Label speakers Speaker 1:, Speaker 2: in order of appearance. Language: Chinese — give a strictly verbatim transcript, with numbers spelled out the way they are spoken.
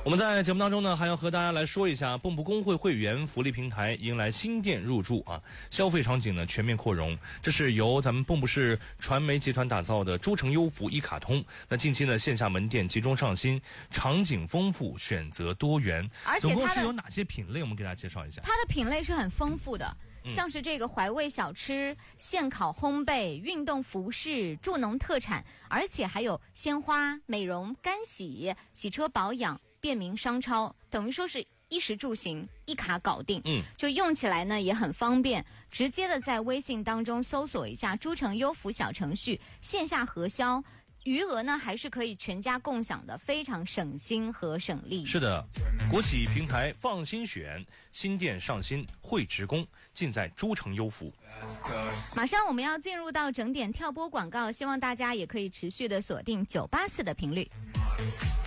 Speaker 1: 我们在节目当中呢，还要和大家来说一下，蚌埠工会会员福利平台迎来新店入驻啊，消费场景呢全面扩容。这是由咱们蚌埠市传媒集团打造的诸城优福一卡通。那近期呢，线下门店集中上新，场景丰富，选择多元。
Speaker 2: 而且
Speaker 1: 总共是有哪些品类？我们给大家介绍一下。
Speaker 2: 它的品类是很丰富的。像是这个怀味小吃、现烤烘焙、运动服饰、助农特产，而且还有鲜花、美容、干洗、洗车保养、便民商超，等于说是衣食住行一卡搞定。嗯，就用起来呢也很方便，直接的在微信当中搜索一下诸城优福小程序，线下核销。余额呢还是可以全家共享的，非常省心和省力。
Speaker 1: 是的，国企平台放心选，新店上新会职工，尽在诸城优福。
Speaker 2: 马上我们要进入到整点跳播广告，希望大家也可以持续的锁定九八四的频率。